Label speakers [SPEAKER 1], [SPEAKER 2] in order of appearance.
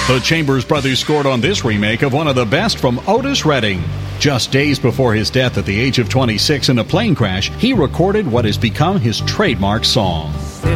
[SPEAKER 1] The Chambers Brothers scored on this remake of one of the best from Otis Redding. Just days before his death at the age of 26 in a plane crash, he recorded what has become his trademark song.